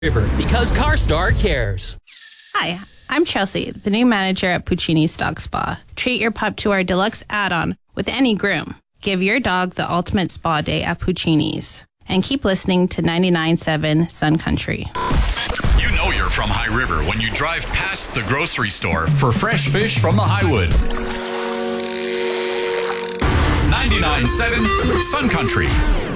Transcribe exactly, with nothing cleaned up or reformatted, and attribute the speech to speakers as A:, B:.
A: River, because CarStar cares.
B: Hi, I'm Chelsea, the new manager at Puccini's Dog Spa. Treat your pup to our deluxe add-on with any groom. Give your dog the ultimate spa day at Puccini's. And keep listening to ninety-nine point seven Sun Country.
C: You know you're from High River when you drive past the grocery store for fresh fish from the Highwood. ninety-nine point seven Sun Country.